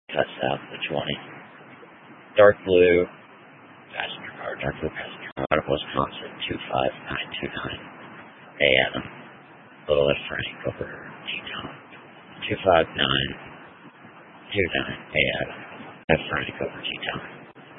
cut south of the 20. Dark blue passenger car, out of Wisconsin, 25929. Hey, Adam. Little F. Frank over Teton. 25929. Hey, Adam. F. Frank over Teton.